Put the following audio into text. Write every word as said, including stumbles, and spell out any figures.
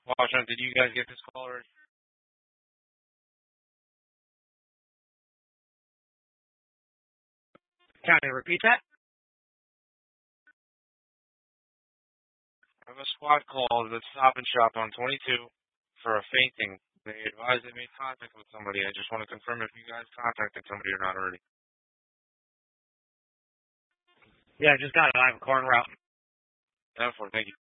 Washington, did you guys get this call already? Can you repeat that? I have a squad call to the Stop and Shop on twenty-two for a fainting. They advised they made contact with somebody. I just want to confirm if you guys contacted somebody or not already. Yeah, I just got it. I have a car en route. ten four, thank you.